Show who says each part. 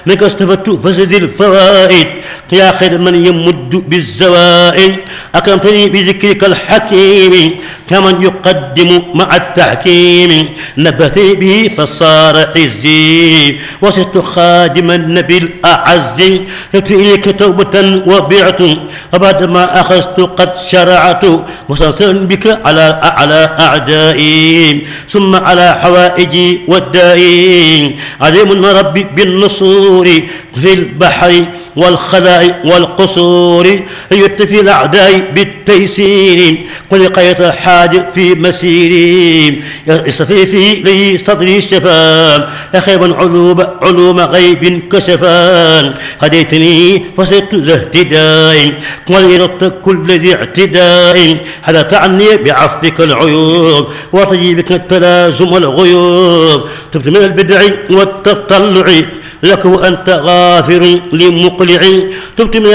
Speaker 1: منك استفدت فزد الفوائد يا خير من يمد بالزوائد أكرمتني بذكرك الحكيم كمن يقدم مع التحكيم نبهتني به فصار عزي وصرت خادم النبي الأعز جئت إليك توبة وبعت وبعد ما أخذت قد شرعت مسلسلا بك على أعلى أعدائي ثم على حوائجي والدائي عليم ربي بالنصور في البحر والخلاء والقصور يتفي الأعداء بالتيسير ولقيت الحاج في مسيري يستفي في لي صدري الشفاء يا خير من علوم غيب كشفان هديتني فصرت ذا اهتداء ولردت كل ذي اعتداء حدث عني بعفوك العيوب وطيبك التلازم الغيوب تبت من البدع والتطلع لك وأنت غافر لمقلع تبت من